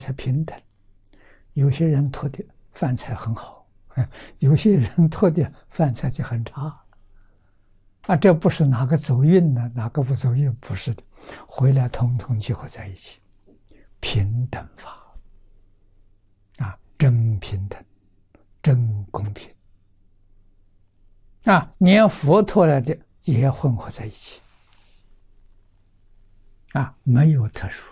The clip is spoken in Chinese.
才平等。有些人拖的饭菜很好，有些人拖的饭菜就很差。这不是哪个走运呢，哪个不走运？不是的，回来统统集合在一起，平等法真平等，真公平连佛陀来的也混合在一起没有特殊。